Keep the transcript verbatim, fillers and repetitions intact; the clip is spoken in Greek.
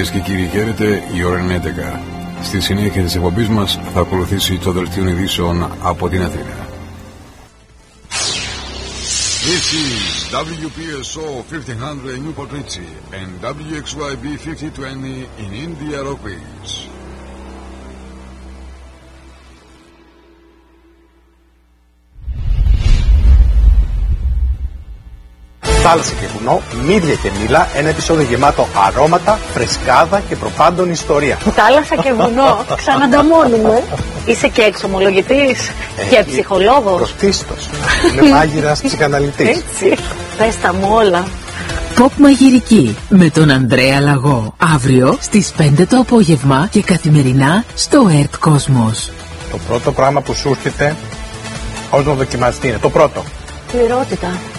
Κυρίες και κύριοι, χαίρετε, η ώρα είναι έντεκα. Στη συνέχεια της εκπομπής μας θα ακολουθήσει το δελτίο ειδήσεων από την Αθήνα. This is W P S O fifteen hundred in Newport Richie and W X Y B fifty twenty in India Rockies. Θάλασσα και βουνό, μύδια και μήλα, ένα επεισόδιο γεμάτο αρώματα, φρεσκάδα και προπάντων ιστορία. Θάλασσα και βουνό, ξανανταμώνουμε. Είσαι και εξομολογητής ε, και ψυχολόγος. Πρωτίστως. Είναι μάγειρας ψυχαναλυτής. Έτσι, πες τα μου όλα. Pop μαγειρική με τον Ανδρέα Λαγό. Αύριο στις πέντε το απόγευμα και καθημερινά στο Earth Cosmos. Το πρώτο πράγμα που σου έρχεται ως να δοκιμαστεί είναι το πρώτο. Πληρότητα.